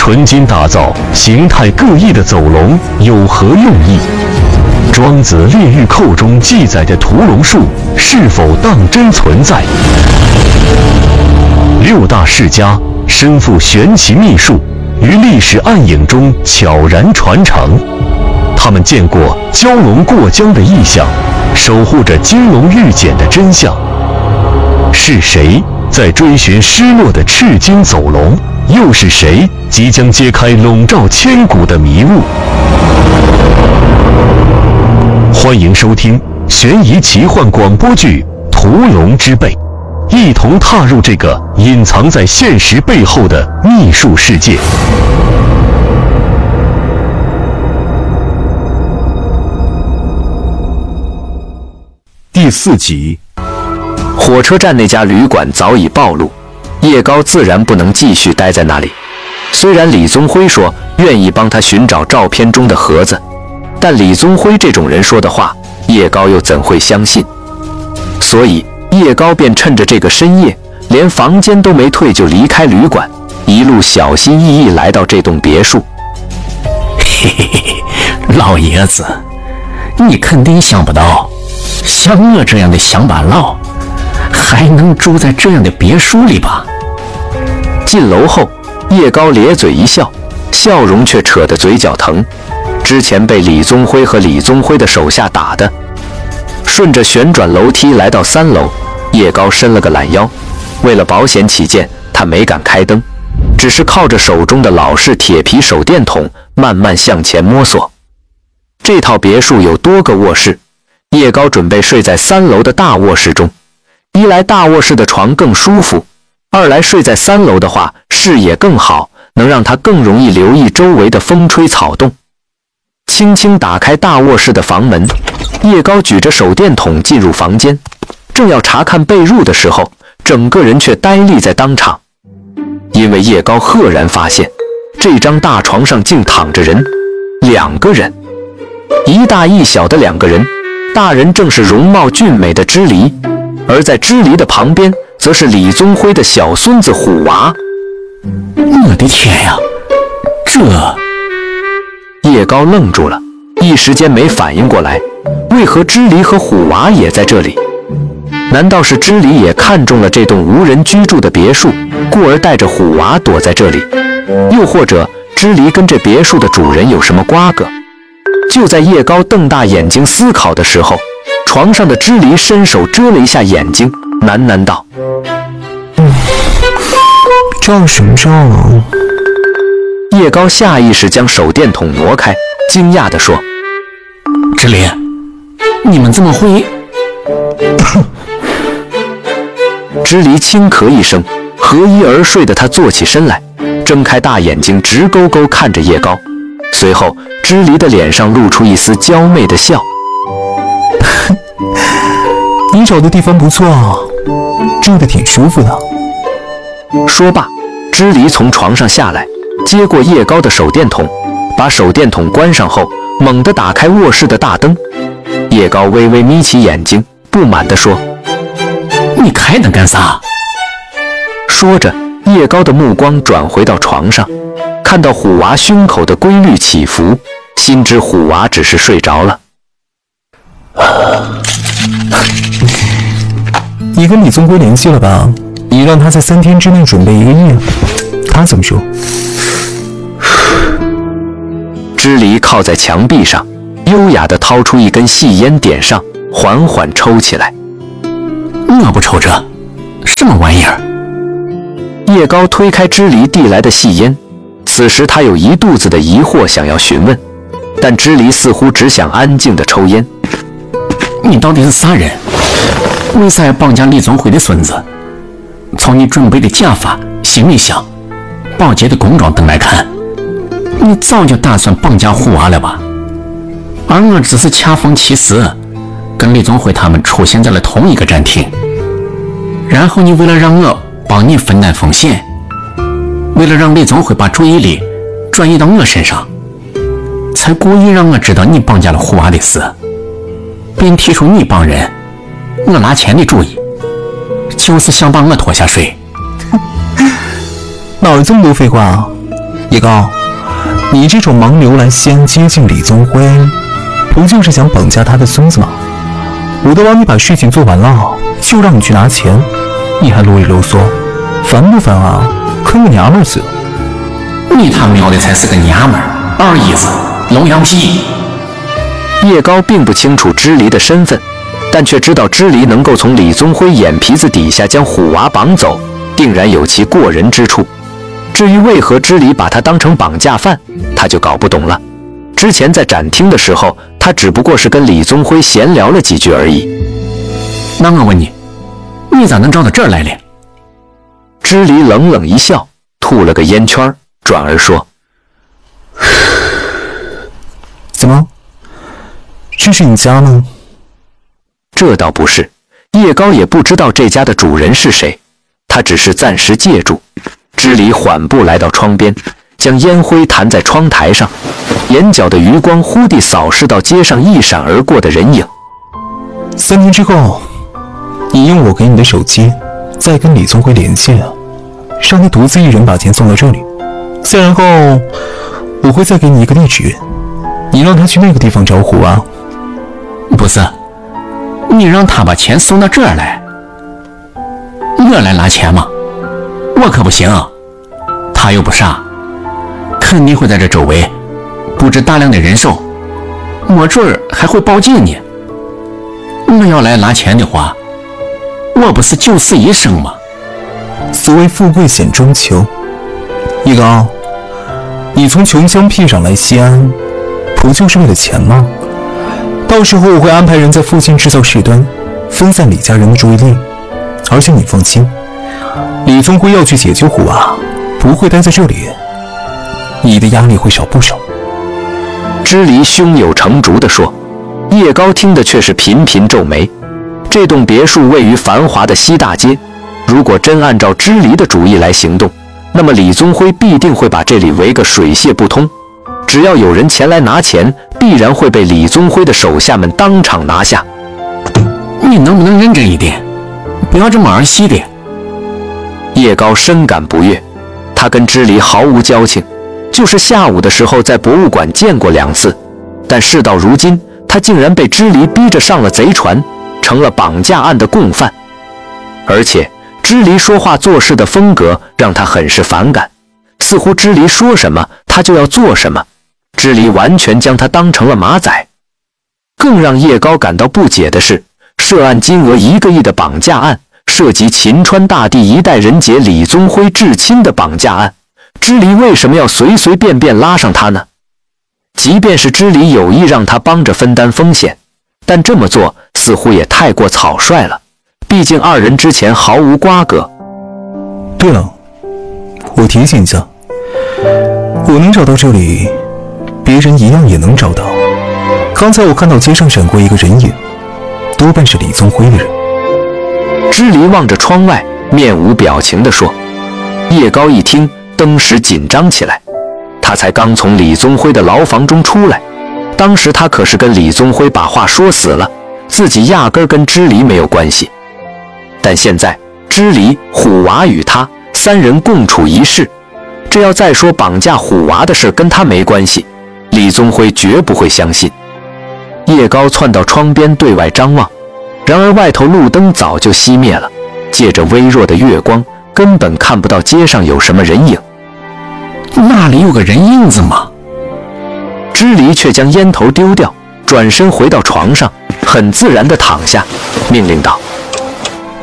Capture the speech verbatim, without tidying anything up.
纯金打造、形态各异的走龙有何用意？庄子《列御寇》中记载的屠龙术是否当真存在？六大世家身负玄奇秘术，于历史暗影中悄然传承。他们见过蛟龙过江的异象，守护着金龙玉简的真相。是谁在追寻失落的赤金走龙？又是谁即将揭开笼罩千古的迷雾？欢迎收听悬疑奇幻广播剧《屠龙之辈》，一同踏入这个隐藏在现实背后的秘术世界。第四集。 火车站那家旅馆早已暴露，叶高自然不能继续待在那里。虽然李宗辉说愿意帮他寻找照片中的盒子，但李宗辉这种人说的话，叶高又怎会相信？所以叶高便趁着这个深夜，连房间都没退就离开旅馆，一路小心翼翼来到这栋别墅。 嘿嘿嘿，老爷子，你肯定想不到，像我这样的乡巴佬还能住在这样的别墅里吧？ 进楼后，叶高咧嘴一笑，笑容却扯得嘴角疼。之前被李宗辉和李宗辉的手下打的。顺着旋转楼梯来到三楼，叶高伸了个懒腰，为了保险起见，他没敢开灯，只是靠着手中的老式铁皮手电筒慢慢向前摸索。这套别墅有多个卧室，叶高准备睡在三楼的大卧室中。一来大卧室的床更舒服，二来睡在三楼的话视野更好，能让他更容易留意周围的风吹草动。轻轻打开大卧室的房门，叶高举着手电筒进入房间，正要查看被褥的时候，整个人却呆立在当场。因为叶高赫然发现，这张大床上竟躺着人，两个人，一大一小的两个人。大人正是容貌俊美的支离，而在支离的旁边则是李宗辉的小孙子虎娃。 我的天呀，这…… 叶高愣住了，一时间没反应过来，为何支离和虎娃也在这里？难道是支离也看中了这栋无人居住的别墅，故而带着虎娃躲在这里？又或者支离跟这别墅的主人有什么瓜葛？就在叶高瞪大眼睛思考的时候，床上的支离伸手遮了一下眼睛，喃喃道：“ 嗯，照什么照啊？” 叶高下意识将手电筒挪开，惊讶地说：“ 支离，你们怎么会？” 支离轻咳一声，合衣而睡的他坐起身来，睁开大眼睛直勾勾看着叶高，随后支离的脸上露出一丝娇媚的笑。 你找的地方不错啊，住得挺舒服的。 说罢，支离从床上下来，接过叶高的手电筒，把手电筒关上后，猛地打开卧室的大灯。叶高微微眯起眼睛，不满地说：“ 你开灯干啥？” 说着，叶高的目光转回到床上，看到虎娃胸口的规律起伏，心知虎娃只是睡着了。 你跟李宗辉联系了吧？你让他在三天之内准备一个亿，他怎么说？ 支离靠在墙壁上，优雅地掏出一根细烟点上，缓缓抽起来。 我不抽这，什么玩意儿？ 叶高推开支离递来的细烟，此时他有一肚子的疑惑想要询问，但支离似乎只想安静地抽烟。 你到底是啥人？为啥要绑架李宗辉的孙子？从你准备的假发、行李箱、保洁的工装等来看，你早就打算绑架虎娃了吧？而我只是恰逢其时，跟李宗辉他们出现在了同一个站厅，然后你为了让我帮你分担风险，为了让李宗辉把注意力转移到我身上，才故意让我知道你绑架了虎娃的事，并提出你帮人我拿钱的主意，就是想把我拖下水。 哪有这么多废话啊？ 叶高，你这种盲流来西安接近李宗辉，不就是想绑架他的孙子吗？我都帮你把事情做完了，就让你去拿钱，你还啰里啰嗦，烦不烦啊？跟个娘们似的。 你他喵的才是个娘们儿，二姨子，龙阳皮。 叶高并不清楚支离的身份，但却知道支离能够从李宗辉眼皮子底下将虎娃绑走，定然有其过人之处。至于为何支离把他当成绑架犯，他就搞不懂了。之前在展厅的时候，他只不过是跟李宗辉闲聊了几句而已。 那我问你，你咋能找到这儿来了？ 支离冷冷一笑，吐了个烟圈，转而说： 怎么？这是你家吗？ 这倒不是，叶高也不知道这家的主人是谁，他只是暂时借住。支离缓步来到窗边，将烟灰弹在窗台上，眼角的余光忽地扫视到街上一闪而过的人影。 三天之后，你用我给你的手机再跟李宗辉联系，让他独自一人把钱送到这里，再然后我会再给你一个地址，你让他去那个地方找虎啊。 不是，你让他把钱送到这儿来，我来拿钱吗？我可不行，他又不傻，肯定会在这周围布置大量的人手，没准儿还会报警呢。我要来拿钱的话，我不是九死一生吗？ 所谓富贵险中求，叶高，你从穷乡僻壤来西安，不就是为了钱吗？到时候我会安排人在附近制造事端，分散李家人的注意力。而且你放心，李宗辉要去解救虎娃，不会待在这里，你的压力会少不少。 支离胸有成竹地说。叶高听的却是频频皱眉。这栋别墅位于繁华的西大街，如果真按照支离的主意来行动，那么李宗辉必定会把这里围个水泄不通。只要有人前来拿钱，必然会被李宗辉的手下们当场拿下。 你能不能认真一点，不要这么儿戏的。 叶高深感不悦，他跟支离毫无交情，就是下午的时候在博物馆见过两次，但事到如今，他竟然被支离逼着上了贼船，成了绑架案的共犯。而且支离说话做事的风格让他很是反感，似乎支离说什么他就要做什么，支离完全将他当成了马仔。更让叶高感到不解的是，涉案金额一个亿的绑架案，涉及秦川大地一代人杰李宗辉至亲的绑架案，支离为什么要随随便便拉上他呢？即便是支离有意让他帮着分担风险，但这么做似乎也太过草率了，毕竟二人之前毫无瓜葛。 对了，我提醒一下，我能找到这里，别人一样也能找到。刚才我看到街上闪过一个人影，多半是李宗辉的人。 支离望着窗外，面无表情地说。叶高一听，登时紧张起来。他才刚从李宗辉的牢房中出来，当时他可是跟李宗辉把话说死了，自己压根儿跟支离没有关系。但现在支离、虎娃与他三人共处一室，这要再说绑架虎娃的事跟他没关系，李宗辉绝不会相信。叶高窜到窗边对外张望，然而外头路灯早就熄灭了，借着微弱的月光，根本看不到街上有什么人影。 那里有个人影子吗？ 支离却将烟头丢掉，转身回到床上，很自然地躺下，命令道：